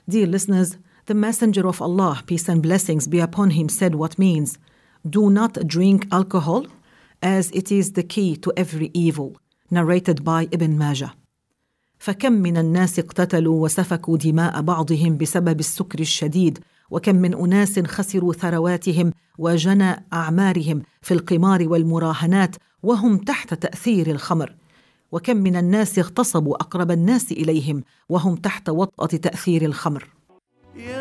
Dear listeners, the Messenger of Allah, peace and blessings be upon him, said what means, "Do not drink alcohol, as it is the key to every evil." Narrated by Ibn Majah. فكم من الناس اقتتلوا وسفكوا دماء بعضهم بسبب السكر الشديد، وكم من أناس خسروا ثرواتهم وجنى أعمارهم في القمار والمراهنات وهم تحت تأثير الخمر، وكم من الناس اغتصبوا أقرب الناس إليهم وهم تحت وطأة تأثير الخمر.